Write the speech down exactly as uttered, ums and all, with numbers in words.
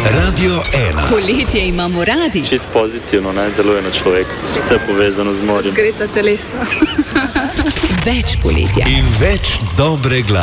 Radio ena. Poletje imamo radi. Čist pozitivno, ne, deluje na človeka. Vse povezano z morjem. Zgreta telesa. Več poletja. In več dobre glasbe.